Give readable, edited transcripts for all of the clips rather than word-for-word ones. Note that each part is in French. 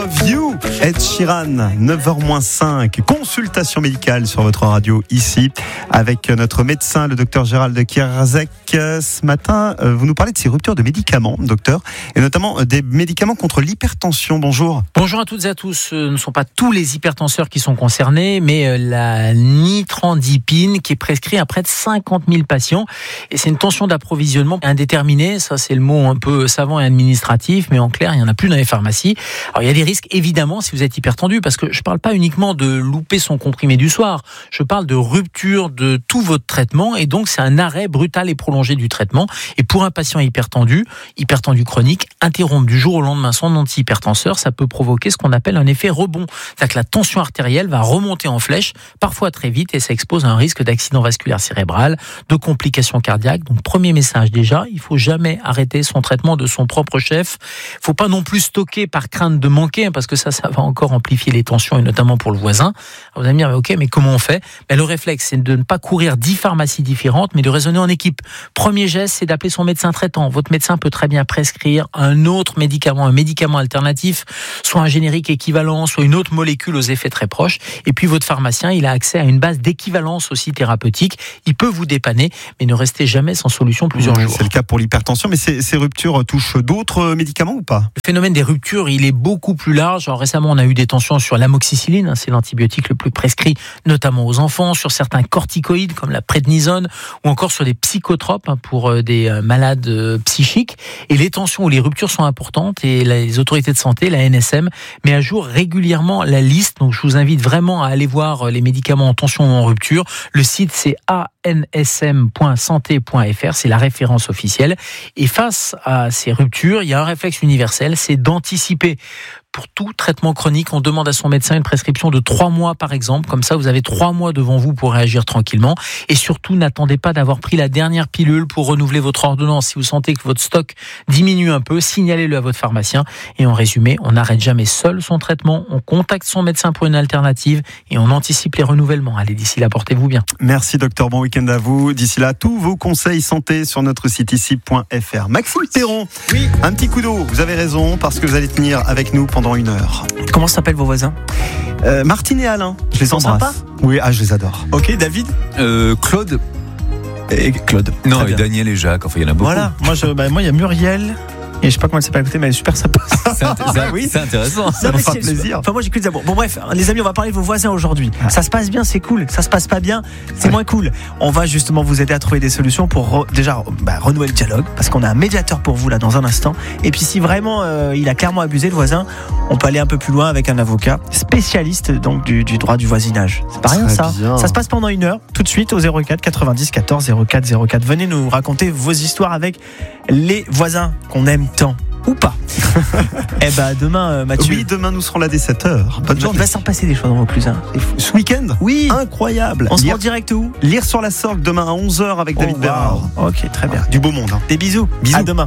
You, Ed Sheeran, 9h-5, consultation médicale sur votre radio ici, avec notre médecin, le docteur Gérald Kierzek. Ce matin, vous nous parlez de ces ruptures de médicaments, docteur, et notamment des médicaments contre l'hypertension. Bonjour. Bonjour à toutes et à tous. Ce ne sont pas tous les hypertenseurs qui sont concernés, mais la nitrandipine qui est prescrite à près de 50 000 patients. Et c'est une tension d'approvisionnement indéterminée. Ça, c'est le mot un peu savant et administratif, mais en clair, il n'y en a plus dans les pharmacies. Alors, il y a des risques, évidemment, si vous êtes hypertendu, parce que je ne parle pas uniquement de louper son comprimé du soir. Je parle de rupture de tout votre traitement, et donc c'est un arrêt brutal et prolongé du traitement. Et pour un patient hypertendu chronique, interrompre du jour au lendemain son antihypertenseur, ça peut provoquer ce qu'on appelle un effet rebond. C'est-à-dire que la tension artérielle va remonter en flèche, parfois très vite, et ça expose à un risque d'accident vasculaire cérébral, de complications cardiaques. Donc, premier message déjà, il ne faut jamais arrêter son traitement de son propre chef. Il ne faut pas non plus stocker par crainte de manquer, parce que ça va encore amplifier les tensions, et notamment pour le voisin. Alors vous allez me dire, mais comment on fait ? Le réflexe, c'est de ne pas courir 10 pharmacies différentes, mais de raisonner en équipe. Premier geste, c'est d'appeler son médecin traitant. Votre médecin peut très bien prescrire un autre médicament, un médicament alternatif, soit un générique équivalent, soit une autre molécule aux effets très proches. Et puis votre pharmacien, il a accès à une base d'équivalence aussi thérapeutique. Il peut vous dépanner, mais ne restez jamais sans solution plusieurs jours. C'est le cas pour l'hypertension, mais ces ruptures touchent d'autres médicaments ou pas ? Le phénomène des ruptures, il est beaucoup plus large. Alors, récemment, on a eu des tensions sur l'amoxicilline, c'est l'antibiotique le plus prescrit, notamment aux enfants, sur certains corticoïdes comme la prednisone, ou encore sur des psychotropes pour des malades psychiques. Et les tensions ou les ruptures sont importantes, et les autorités de santé, la NSM, met à jour régulièrement la liste. Donc je vous invite vraiment à aller voir les médicaments en tension ou en rupture. Le site, c'est ansm.santé.fr, c'est la référence officielle. Et face à ces ruptures, il y a un réflexe universel, c'est d'anticiper. Pour tout traitement chronique, on demande à son médecin une prescription de 3 mois par exemple. Comme ça, vous avez 3 mois devant vous pour réagir tranquillement. Et surtout, n'attendez pas d'avoir pris la dernière pilule pour renouveler votre ordonnance. Si vous sentez que votre stock diminue un peu, signalez-le à votre pharmacien. Et en résumé, on n'arrête jamais seul son traitement. On contacte son médecin pour une alternative et on anticipe les renouvellements. Allez, d'ici là, portez-vous bien. Merci docteur, bon week-end à vous. D'ici là, tous vos conseils santé sur notre site ici.fr. Maxime Perron, oui, un petit coup d'eau. Vous avez raison, parce que vous allez tenir avec nous pendant 1 heure. Comment s'appellent vos voisins ? Martine et Alain, je les embrasse. Sympa ? Oui, je les adore. Ok, David ? Claude. Et Claude. Non, et Daniel et Jacques, enfin il y en a beaucoup. Voilà, moi il y a Muriel. Et je sais pas comment elle s'appelle à côté, mais elle est super sympa. C'est intéressant. Ça me fera plaisir. Enfin, moi, j'ai que des amours. Bon, bref, les amis, on va parler de vos voisins aujourd'hui. Ça se passe bien, c'est cool. Ça se passe pas bien, c'est moins cool. On va justement vous aider à trouver des solutions pour renouer le dialogue, parce qu'on a un médiateur pour vous là dans un instant. Et puis, si vraiment il a clairement abusé le voisin, on peut aller un peu plus loin avec un avocat spécialiste donc du droit du voisinage. C'est pas rien ça. Bien. Ça se passe pendant 1 heure, tout de suite au 04 90 14 04 04. Venez nous raconter vos histoires avec les voisins qu'on aime tant ou pas. Demain, Mathieu. Oui, demain nous serons là dès 7h. Bonne journée. Il va s'en passer des choses dans vos plus. Ce week-end ? Oui. Incroyable. On se rend en direct où ? Lire sur la Sorgue demain à 11h avec David Bernard. Ok, très bien. Du beau monde. Des bisous. À demain.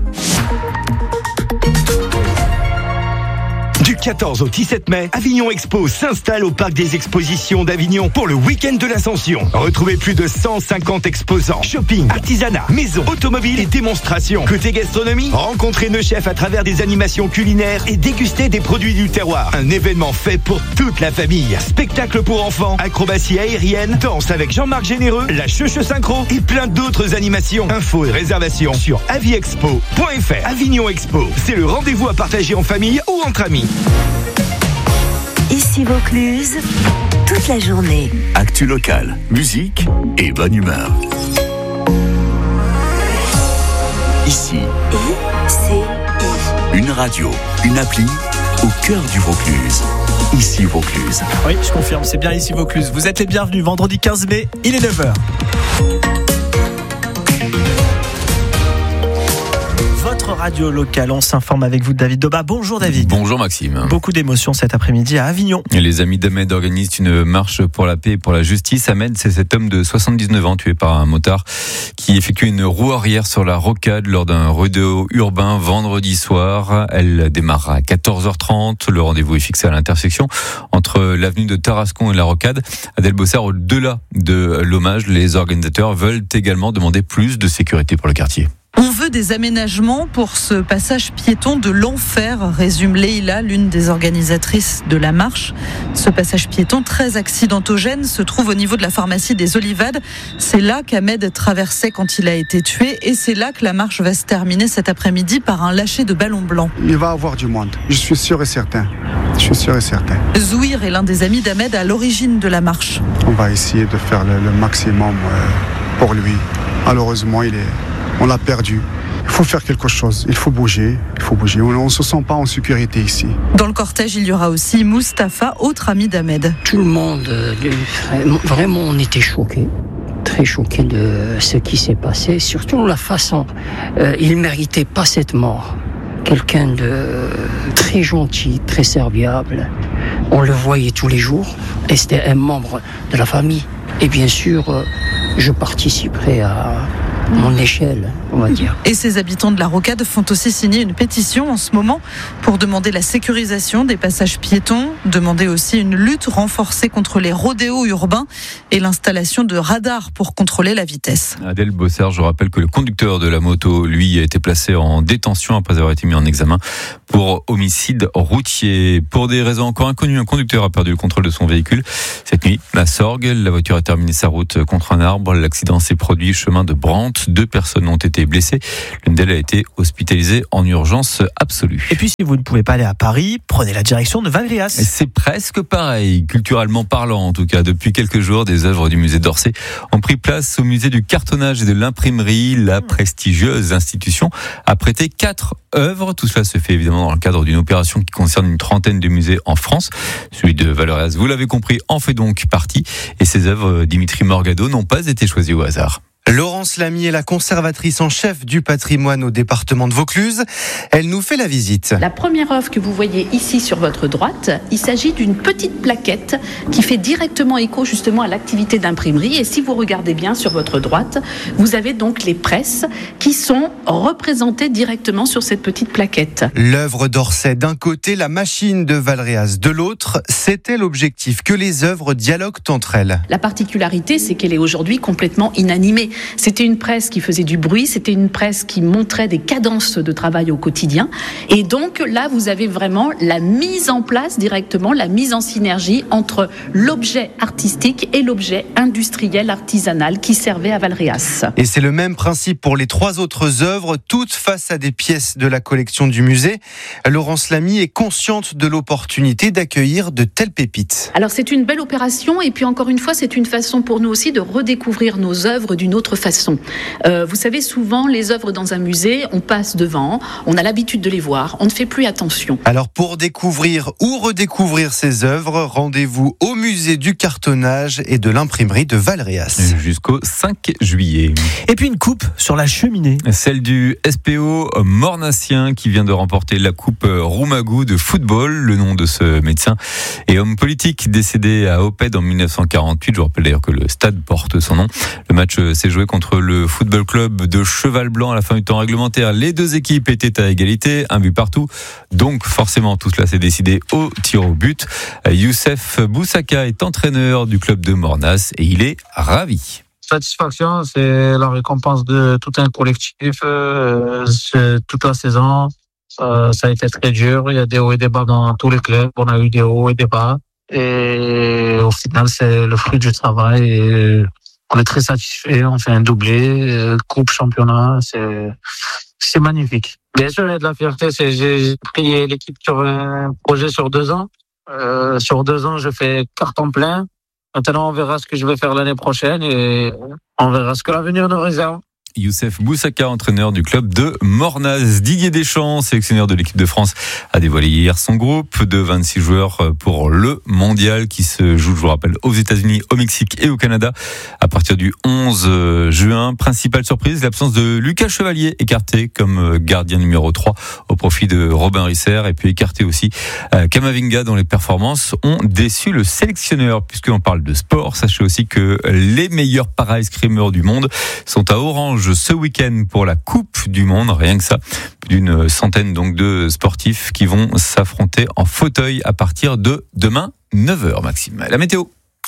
Du 14 au 17 mai, Avignon Expo s'installe au Parc des Expositions d'Avignon pour le week-end de l'Ascension. Retrouvez plus de 150 exposants. Shopping, artisanat, maison, automobile et démonstrations. Côté gastronomie, rencontrez nos chefs à travers des animations culinaires et dégustez des produits du terroir. Un événement fait pour toute la famille. Spectacle pour enfants, acrobatie aérienne, danse avec Jean-Marc Généreux, la Cheuche Synchro et plein d'autres animations. Infos et réservations sur aviexpo.fr. Avignon Expo, c'est le rendez-vous à partager en famille ou entre amis. Ici Vaucluse, toute la journée. Actu locale, musique et bonne humeur. Ici, une radio, une appli au cœur du Vaucluse. Ici Vaucluse. Oui, je confirme, c'est bien ici Vaucluse. Vous êtes les bienvenus, vendredi 15 mai, il est 9h. Votre radio locale, on s'informe avec vous, David Doba. Bonjour David. Bonjour Maxime. Beaucoup d'émotions cet après-midi à Avignon. Et les amis d'Ahmed organisent une marche pour la paix et pour la justice. Ahmed, c'est cet homme de 79 ans tué par un motard qui effectue une roue arrière sur la rocade lors d'un rodéo urbain vendredi soir. Elle démarre à 14h30. Le rendez-vous est fixé à l'intersection entre l'avenue de Tarascon et la rocade. Adèle Bossard, au-delà de l'hommage, les organisateurs veulent également demander plus de sécurité pour le quartier. On veut des aménagements pour ce passage piéton de l'enfer, résume Leïla, l'une des organisatrices de la marche. Ce passage piéton très accidentogène se trouve au niveau de la pharmacie des Olivades. C'est là qu'Ahmed traversait quand il a été tué et c'est là que la marche va se terminer cet après-midi par un lâcher de ballons blancs. Il va y avoir du monde, je suis sûr et certain. Zouir est l'un des amis d'Ahmed à l'origine de la marche. On va essayer de faire le maximum pour lui. Malheureusement, on l'a perdu. Il faut faire quelque chose, il faut bouger. On ne se sent pas en sécurité ici. Dans le cortège, il y aura aussi Mustapha, autre ami d'Ahmed. Tout le monde, vraiment, on était choqués. Très choqués de ce qui s'est passé, surtout la façon. Il ne méritait pas cette mort. Quelqu'un de très gentil, très serviable. On le voyait tous les jours et c'était un membre de la famille. Et bien sûr, je participerai à mon échelle, on va dire. Et ces habitants de la Rocade font aussi signer une pétition en ce moment pour demander la sécurisation des passages piétons, demander aussi une lutte renforcée contre les rodéos urbains et l'installation de radars pour contrôler la vitesse. Adèle Bossard, je rappelle que le conducteur de la moto, lui, a été placé en détention après avoir été mis en examen pour homicide routier. Pour des raisons encore inconnues, un conducteur a perdu le contrôle de son véhicule. Cette nuit, à Sorgues, la voiture a terminé sa route contre un arbre. L'accident s'est produit chemin de Brantes. 2 personnes ont été blessées. L'une d'elles a été hospitalisée en urgence absolue. Et puis, si vous ne pouvez pas aller à Paris, prenez la direction de Valréas. C'est presque pareil, culturellement parlant en tout cas. Depuis quelques jours, des œuvres du musée d'Orsay ont pris place au musée du cartonnage et de l'imprimerie. La prestigieuse institution a prêté 4 œuvres. Tout cela se fait évidemment dans le cadre d'une opération qui concerne une trentaine de musées en France. Celui de Valréas, vous l'avez compris, en fait donc partie. Et ces œuvres, Dimitri Morgado, n'ont pas été choisies au hasard. Laurence Lamy est la conservatrice en chef du patrimoine au département de Vaucluse. Elle nous fait la visite. La première œuvre que vous voyez ici sur votre droite, il s'agit d'une petite plaquette qui fait directement écho justement à l'activité d'imprimerie. Et si vous regardez bien sur votre droite, vous avez donc les presses qui sont représentées directement sur cette petite plaquette. L'œuvre d'Orsay d'un côté, la machine de Valréas de l'autre, c'était l'objectif, que les œuvres dialoguent entre elles. La particularité, c'est qu'elle est aujourd'hui complètement inanimée. C'était une presse qui faisait du bruit, c'était une presse qui montrait des cadences de travail au quotidien. Et donc là, vous avez vraiment la mise en place directement, la mise en synergie entre l'objet artistique et l'objet industriel artisanal qui servait à Valréas. Et c'est le même principe pour les 3 autres œuvres, toutes face à des pièces de la collection du musée. Laurence Lamy est consciente de l'opportunité d'accueillir de telles pépites. Alors c'est une belle opération et puis encore une fois, c'est une façon pour nous aussi de redécouvrir nos œuvres d'une autre façon. Vous savez, souvent, les œuvres dans un musée, on passe devant, on a l'habitude de les voir, on ne fait plus attention. Alors, pour découvrir ou redécouvrir ces œuvres, rendez-vous au musée du cartonnage et de l'imprimerie de Valréas. Jusqu'au 5 juillet. Et puis une coupe sur la cheminée. Celle du SPO Mornassien qui vient de remporter la coupe Roumagou de football. Le nom de ce médecin et homme politique décédé à Opède en 1948. Je vous rappelle d'ailleurs que le stade porte son nom. Le match s'est joué contre le football club de Cheval Blanc à la fin du temps réglementaire. Les 2 équipes étaient à égalité, 1 but partout. Donc forcément tout cela s'est décidé au tir au but. Youssef Boussaka est entraîneur du club de Mornas et il est ravi. Satisfaction, c'est la récompense de tout un collectif, toute la saison. Ça a été très dur, il y a des hauts et des bas dans tous les clubs, on a eu des hauts et des bas. Et au final, c'est le fruit du travail. Et on est très satisfait, on fait un doublé, coupe, championnat, c'est magnifique. Bien sûr, il y a de la fierté, j'ai pris l'équipe sur un projet sur 2 ans. Sur 2 ans, je fais carton plein. Maintenant, on verra ce que je vais faire l'année prochaine et on verra ce que l'avenir nous réserve. Youssef Boussaka, entraîneur du club de Mornas. Didier Deschamps, sélectionneur de l'équipe de France, a dévoilé hier son groupe de 26 joueurs pour le mondial qui se joue, je vous rappelle, aux États-Unis, au Mexique et au Canada à partir du 11 juin. Principale surprise, l'absence de Lucas Chevalier, écarté comme gardien numéro 3 au profit de Robin Risser, et puis écarté aussi Kamavinga, dont les performances ont déçu le sélectionneur. Puisqu'on parle de sport, sachez aussi que les meilleurs para-escrimeurs du monde sont à Orange ce week-end pour la Coupe du Monde, rien que ça. Plus d'une centaine donc de sportifs qui vont s'affronter en fauteuil à partir de demain 9h, Maxime. La météo.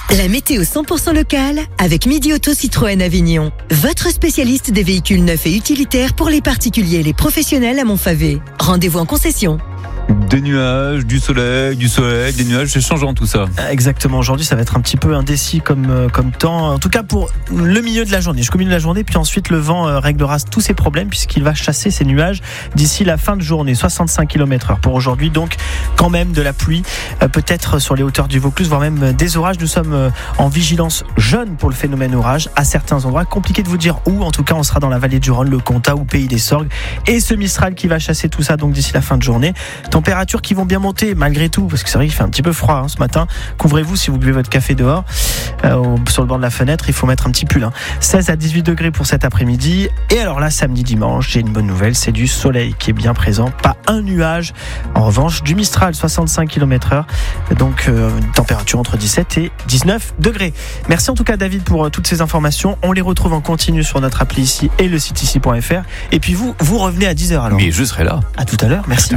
La météo 100% locale avec Midi Auto Citroën Avignon. Votre spécialiste des véhicules neufs et utilitaires pour les particuliers et les professionnels à Montfavet. Rendez-vous en concession. Des nuages, du soleil, des nuages, c'est changeant tout ça. Exactement, aujourd'hui ça va être un petit peu indécis comme temps, en tout cas pour le milieu de la journée, jusqu'au milieu de la journée, puis ensuite le vent réglera tous ses problèmes puisqu'il va chasser ces nuages d'ici la fin de journée, 65 km/h pour aujourd'hui, donc quand même de la pluie, peut-être sur les hauteurs du Vaucluse, voire même des orages. Nous sommes en vigilance jaune pour le phénomène orage à certains endroits, compliqué de vous dire où, en tout cas on sera dans la vallée du Rhône, le Comtat ou Pays des Sorgues, et ce Mistral qui va chasser tout ça donc d'ici la fin de journée. Températures qui vont bien monter malgré tout, parce que c'est vrai qu'il fait un petit peu froid ce matin. Couvrez-vous si vous buvez votre café dehors, sur le bord de la fenêtre, il faut mettre un petit pull. 16 à 18 degrés pour cet après-midi. Et alors là, samedi, dimanche, j'ai une bonne nouvelle, c'est du soleil qui est bien présent, pas un nuage. En revanche, du Mistral, 65 km/h, donc une température entre 17 et 19 degrés. Merci en tout cas David pour toutes ces informations. On les retrouve en continu sur notre appli ici et le site ici.fr. Et puis vous revenez à 10h alors. Mais je serai là. À tout à l'heure, merci.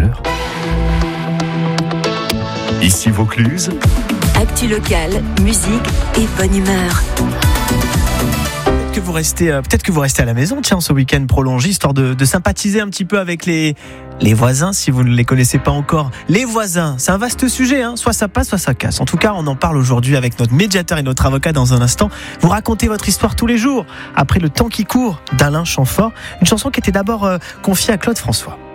Ici Vaucluse. Actu locale, musique et bonne humeur. Peut-être que vous restez à la maison, tiens, ce week-end prolongé, histoire de sympathiser un petit peu avec les voisins, si vous ne les connaissez pas encore. Les voisins, c'est un vaste sujet, soit ça passe, soit ça casse. En tout cas, on en parle aujourd'hui avec notre médiateur et notre avocat dans un instant. Vous racontez votre histoire tous les jours, après Le temps qui court d'Alain Chamfort, une chanson qui était d'abord confiée à Claude François.